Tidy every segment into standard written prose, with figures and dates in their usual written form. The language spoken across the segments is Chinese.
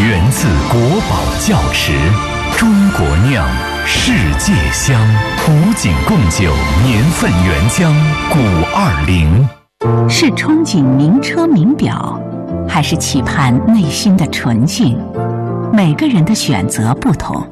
源自国宝窖池，中国酿，世界香。古井贡酒年份原浆520。 是憧憬名车名表，还是期盼内心的纯净？每个人的选择不同。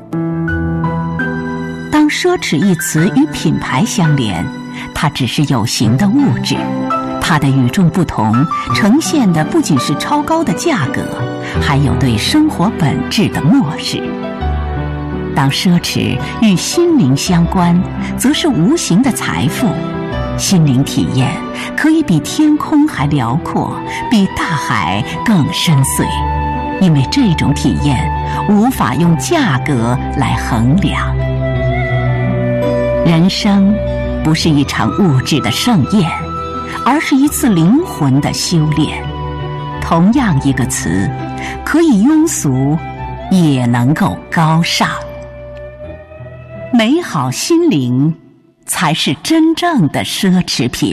当奢侈一词与品牌相连，它只是有形的物质，它的与众不同呈现的不仅是超高的价格，还有对生活本质的漠视。当奢侈与心灵相关，则是无形的财富。心灵体验可以比天空还辽阔，比大海更深邃，因为这种体验无法用价格来衡量。人生不是一场物质的盛宴，而是一次灵魂的修炼。同样一个词，可以庸俗，也能够高尚。美好心灵才是真正的奢侈品。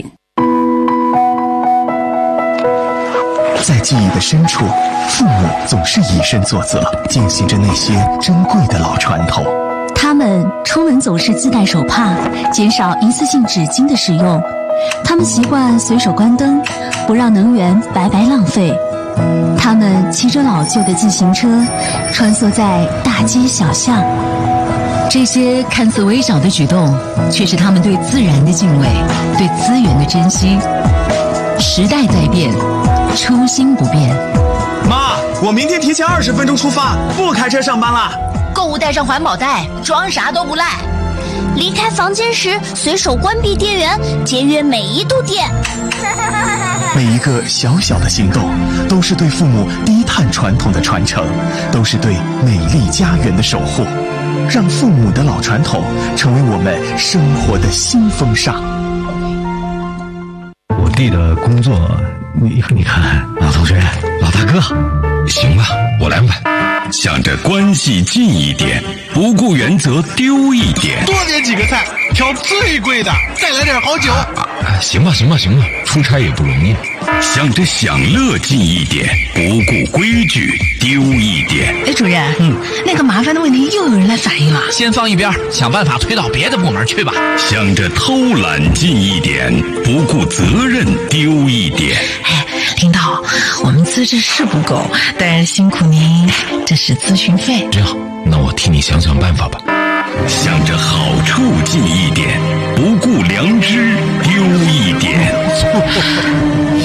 在记忆的深处，父母总是以身作则，践行着那些珍贵的老传统。 他们出门总是自带手帕，减少一次性纸巾的使用。他们习惯随手关灯，不让能源白白浪费。他们骑着老旧的自行车，穿梭在大街小巷。 这些看似微小的举动，却是他们对自然的敬畏，对资源的珍惜。时代在变，初心不变。 妈，我明天提前20分钟出发，不开车上班了。 购物带上环保袋，装啥都不赖。 离开房间时随手关闭电源，节约每一度电。 每一个小小的行动，都是对父母低碳传统的传承，都是对美丽家园的守护。让父母的老传统成为我们生活的新风尚。 我弟的工作，你看，老同学，老大哥， 行了，我来安排。想着关系近一点，不顾原则丢一点。 多点几个菜，挑最贵的，再来点好酒。 行吧，出差也不容易。想着享乐近一点，不顾规矩丢一点。 哎，主任，那个麻烦的问题又有人来反映了。 先放一边，想办法推到别的部门去吧。 想着偷懒近一点，不顾责任丢一点。 哎，领导，我们资质是不够，但辛苦您，这是咨询费。 这样，那我替你想想办法吧。想着好处近一点，不顾良知丢一点。